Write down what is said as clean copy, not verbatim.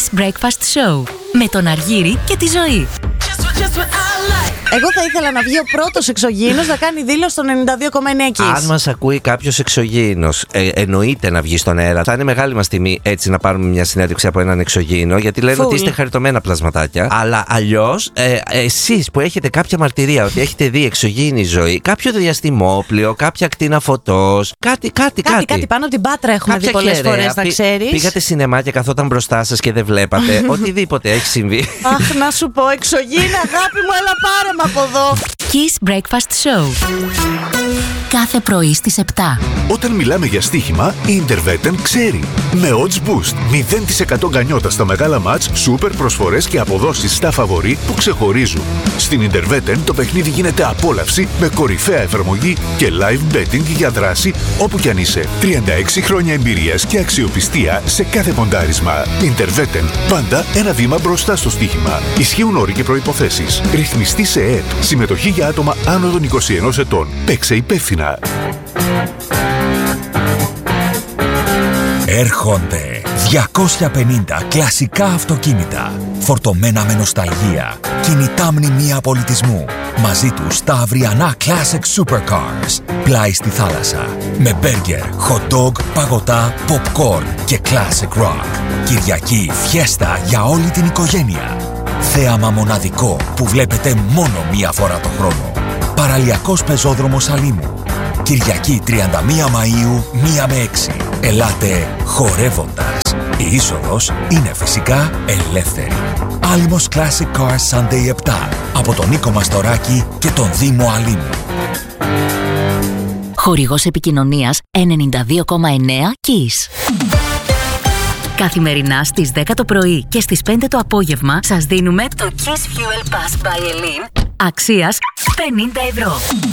Kiss Breakfast Show με τον Αργύρη και τη Ζωή. Εγώ θα ήθελα να βγει ο πρώτος εξωγήινος να κάνει δήλωση στο 92,9 Kiss. Αν μας ακούει κάποιος εξωγήινος, εννοείται να βγει στον αέρα. Θα είναι μεγάλη μας τιμή έτσι να πάρουμε μια συνέντευξη από έναν εξωγήινο, γιατί λένε ότι είστε χαριτωμένα πλασματάκια. Αλλά αλλιώς, εσείς που έχετε κάποια μαρτυρία ότι έχετε δει εξωγήινη ζωή, κάποιο διαστημόπλιο, κάποια ακτίνα φωτός, κάτι πάνω την Πάτρα έχουμε δει πολλές φορές, να ξέρεις. Πήγατε σινεμά και καθόταν μπροστά σας και δεν βλέπατε. Οτιδήποτε έχει συμβεί. Αχ, να σου πω, εξωγήινα, αγάπη μου, έλα πάρε με από εδώ. Kiss Breakfast Show. Κάθε πρωί στις 7. Όταν μιλάμε για στοίχημα, η Interveten ξέρει. Με Odds Boost, 0% γκανιότα στα μεγάλα μάτς, σούπερ προσφορές και αποδόσεις στα φαβορί που ξεχωρίζουν. Στην Interveten το παιχνίδι γίνεται απόλαυση με κορυφαία εφαρμογή και live betting για δράση όπου κι αν είσαι. 36 χρόνια εμπειρίας και αξιοπιστία σε κάθε ποντάρισμα. Interveten, πάντα ένα βήμα μπροστά στο στοίχημα. Ισχύουν όροι και προϋποθέσεις. Ρυθμιστή σε ΕΕΠ. Συμμετοχή για άτομα άνω των 21 ετών. Παίξε υπεύθυνα. Έρχονται 250 κλασικά αυτοκίνητα, φορτωμένα με νοσταλγία, κινητά μνημεία πολιτισμού. Μαζί τους τα αυριανά Classic Supercars, πλάι στη θάλασσα, με μπέργκερ, hot dog, παγωτά, popcorn και Classic Rock. Κυριακή φιέστα για όλη την οικογένεια. Θέαμα μοναδικό που βλέπετε μόνο μία φορά το χρόνο. Παραλιακός πεζόδρομος Αλήμου. Κυριακή 31 Μαΐου, 1 με 6. Ελάτε χορεύοντας. Η είσοδος είναι φυσικά ελεύθερη. Άλυμος Classic Cars Sunday 7. Από τον Νίκο Μαστοράκη και τον Δήμο Αλήμου. Χορηγός επικοινωνίας 92,9 Kiss. Καθημερινά στις 10 το πρωί και στις 5 το απόγευμα σας δίνουμε το Kiss Fuel Pass by Elin αξίας 50 ευρώ.